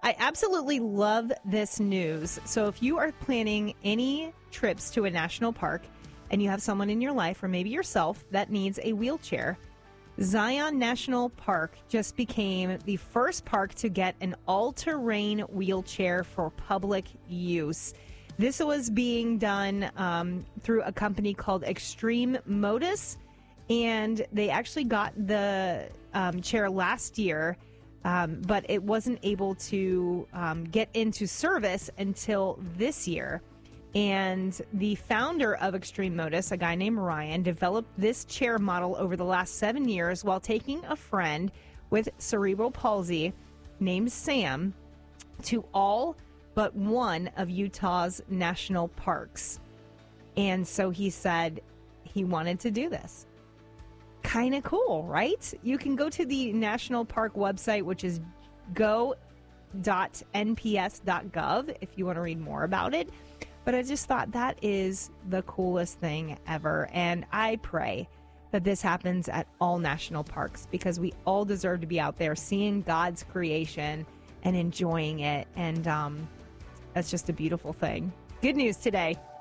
I absolutely love this news. So if you are planning any trips to a national park and you have someone in your life or maybe yourself that needs a wheelchair, Zion National Park just became the first park to get an all-terrain wheelchair for public use. This was being done through a company called Extreme Modus, and they actually got the chair last year, but it wasn't able to get into service until this year. And the founder of Extreme Modus, a guy named Ryan, developed this chair model over the last 7 years while taking a friend with cerebral palsy named Sam to all but one of Utah's national parks. And so he said he wanted to do this. Kind of cool, right? You can go to the national park website, which is go.nps.gov if you want to read more about it. But I just thought that is the coolest thing ever. And I pray that this happens at all national parks because we all deserve to be out there seeing God's creation and enjoying it. And that's just a beautiful thing. Good news today.